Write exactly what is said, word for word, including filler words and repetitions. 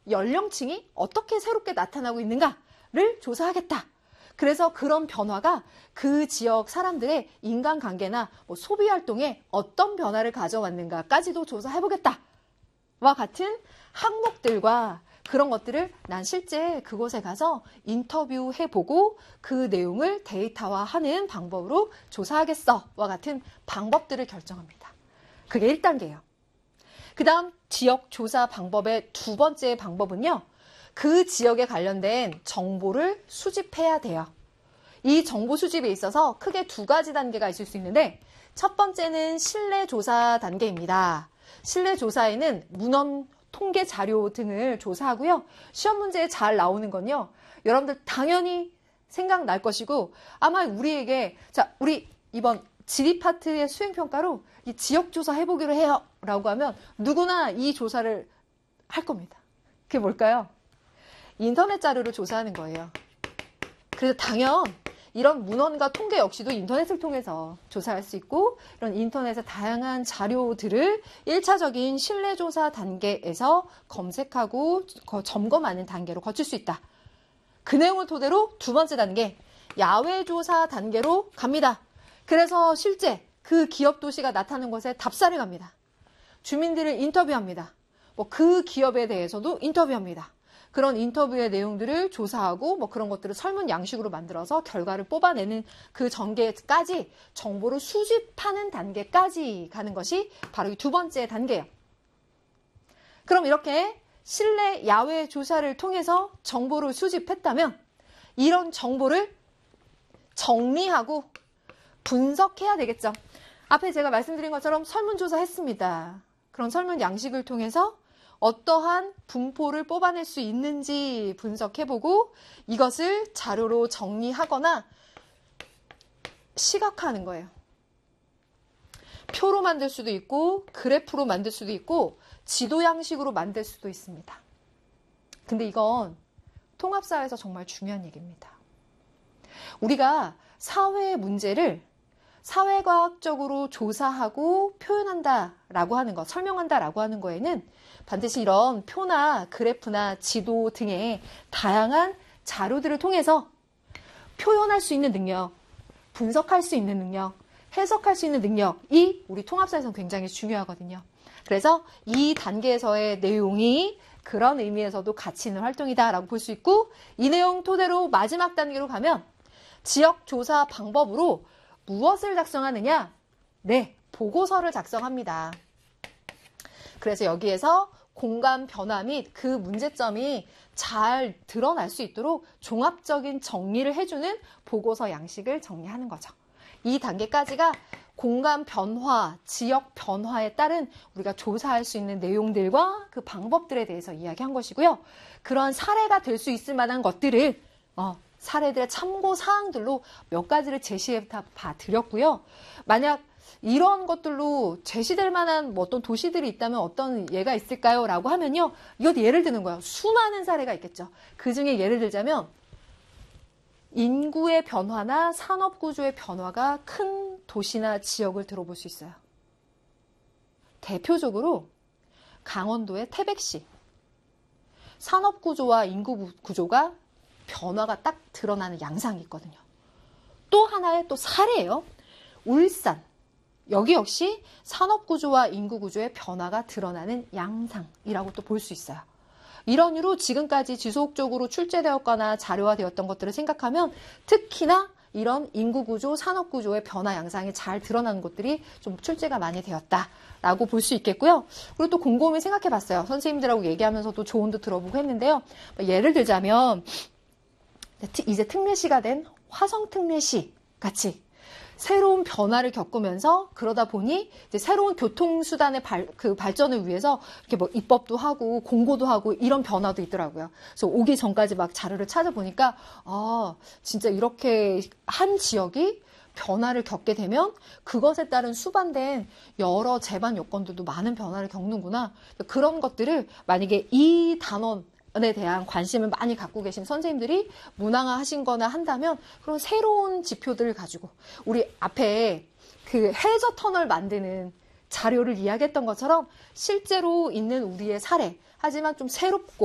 연령층이 어떻게 새롭게 나타나고 있는가를 조사하겠다. 그래서 그런 변화가 그 지역 사람들의 인간관계나 뭐 소비활동에 어떤 변화를 가져왔는가까지도 조사해보겠다. 와 같은 항목들과 그런 것들을 난 실제 그곳에 가서 인터뷰해보고 그 내용을 데이터화하는 방법으로 조사하겠어. 와 같은 방법들을 결정합니다. 그게 일 단계예요. 그 다음 지역 조사 방법의 두 번째 방법은요. 그 지역에 관련된 정보를 수집해야 돼요. 이 정보 수집에 있어서 크게 두 가지 단계가 있을 수 있는데 첫 번째는 실내 조사 단계입니다. 실내 조사에는 문헌 통계 자료 등을 조사하고요. 시험 문제에 잘 나오는 건요. 여러분들 당연히 생각날 것이고 아마 우리에게 자 우리 이번 지리 파트의 수행평가로 이 지역 조사 해보기로 해요. 라고 하면 누구나 이 조사를 할 겁니다. 그게 뭘까요? 인터넷 자료를 조사하는 거예요. 그래서 당연 이런 문헌과 통계 역시도 인터넷을 통해서 조사할 수 있고 이런 인터넷의 다양한 자료들을 일 차적인 실내조사 단계에서 검색하고 점검하는 단계로 거칠 수 있다. 그 내용을 토대로 두 번째 단계 야외조사 단계로 갑니다. 그래서 실제 그 기업 도시가 나타나는 곳에 답사를 갑니다. 주민들을 인터뷰합니다. 뭐 그 기업에 대해서도 인터뷰합니다. 그런 인터뷰의 내용들을 조사하고 뭐 그런 것들을 설문 양식으로 만들어서 결과를 뽑아내는 그 전개까지 정보를 수집하는 단계까지 가는 것이 바로 이 두 번째 단계예요. 그럼 이렇게 실내 야외 조사를 통해서 정보를 수집했다면 이런 정보를 정리하고 분석해야 되겠죠. 앞에 제가 말씀드린 것처럼 설문조사 했습니다. 그런 설문 양식을 통해서 어떠한 분포를 뽑아낼 수 있는지 분석해보고 이것을 자료로 정리하거나 시각화하는 거예요. 표로 만들 수도 있고 그래프로 만들 수도 있고 지도 양식으로 만들 수도 있습니다. 근데 이건 통합사회에서 정말 중요한 얘기입니다. 우리가 사회의 문제를 사회과학적으로 조사하고 표현한다라고 하는 것, 설명한다라고 하는 거에는 반드시 이런 표나 그래프나 지도 등의 다양한 자료들을 통해서 표현할 수 있는 능력, 분석할 수 있는 능력, 해석할 수 있는 능력이 우리 통합사에서는 굉장히 중요하거든요. 그래서 이 단계에서의 내용이 그런 의미에서도 가치 있는 활동이다라고 볼 수 있고 이 내용 토대로 마지막 단계로 가면 지역 조사 방법으로 무엇을 작성하느냐? 네, 보고서를 작성합니다. 그래서 여기에서 공간 변화 및 그 문제점이 잘 드러날 수 있도록 종합적인 정리를 해주는 보고서 양식을 정리하는 거죠. 이 단계까지가 공간 변화, 지역 변화에 따른 우리가 조사할 수 있는 내용들과 그 방법들에 대해서 이야기한 것이고요. 그런 사례가 될 수 있을 만한 것들을 어, 사례들의 참고 사항들로 몇 가지를 제시해 봐 드렸고요. 만약 이런 것들로 제시될 만한 뭐 어떤 도시들이 있다면 어떤 예가 있을까요? 라고 하면요. 이것도 예를 드는 거예요. 수많은 사례가 있겠죠. 그 중에 예를 들자면 인구의 변화나 산업구조의 변화가 큰 도시나 지역을 들어볼 수 있어요. 대표적으로 강원도의 태백시. 산업구조와 인구구조가 변화가 딱 드러나는 양상이 있거든요. 또 하나의 또 사례예요. 울산. 여기 역시 산업구조와 인구구조의 변화가 드러나는 양상이라고 또 볼 수 있어요. 이런 이유로 지금까지 지속적으로 출제되었거나 자료화되었던 것들을 생각하면 특히나 이런 인구구조, 산업구조의 변화 양상이 잘 드러나는 것들이 좀 출제가 많이 되었다라고 볼 수 있겠고요. 그리고 또 곰곰이 생각해 봤어요. 선생님들하고 얘기하면서도 조언도 들어보고 했는데요. 예를 들자면 이제 특례시가 된 화성특례시 같이 새로운 변화를 겪으면서 그러다 보니 이제 새로운 교통수단의 발, 그 발전을 위해서 이렇게 뭐 입법도 하고 공고도 하고 이런 변화도 있더라고요. 그래서 오기 전까지 막 자료를 찾아보니까 아 진짜 이렇게 한 지역이 변화를 겪게 되면 그것에 따른 수반된 여러 제반 요건들도 많은 변화를 겪는구나. 그런 것들을 만약에 이 단원 에 대한 관심을 많이 갖고 계신 선생님들이 문항화 하신 거나 한다면 그런 새로운 지표들을 가지고 우리 앞에 그 해저 터널 만드는 자료를 이야기했던 것처럼 실제로 있는 우리의 사례 하지만 좀 새롭고